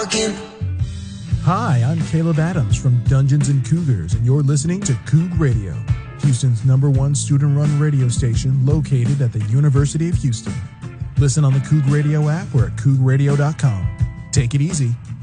talking. Hi, I'm Caleb Adams from Dungeons and Cougars, and you're listening to Coug Radio, Houston's #1 student-run radio station located at the University of Houston. Listen on the Coug Radio app or at cougradio.com. Take it easy.